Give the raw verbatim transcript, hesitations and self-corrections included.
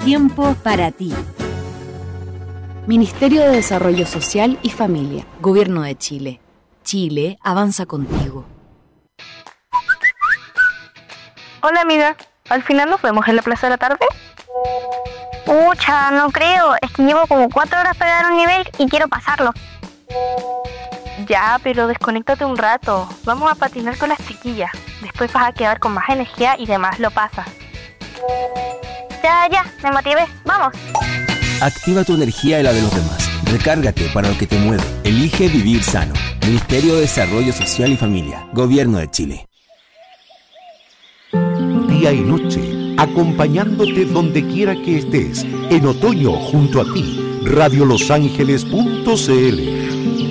tiempo para ti. Ministerio de Desarrollo Social y Familia, Gobierno de Chile. Chile avanza contigo. Hola amiga, ¿al final nos vemos en la plaza de la tarde? Pucha, no creo, es que llevo como cuatro horas para dar un nivel y quiero pasarlo. Ya, pero desconéctate un rato, vamos a patinar con las chiquillas, después vas a quedar con más energía y demás lo pasas. Ya, ya, me motivé, vamos. Activa tu energía y la de los demás. Recárgate para lo que te mueve. Elige vivir sano. Ministerio de Desarrollo Social y Familia. Gobierno de Chile. Día y noche, acompañándote donde quiera que estés. En otoño, junto a ti. radio los ángeles punto c l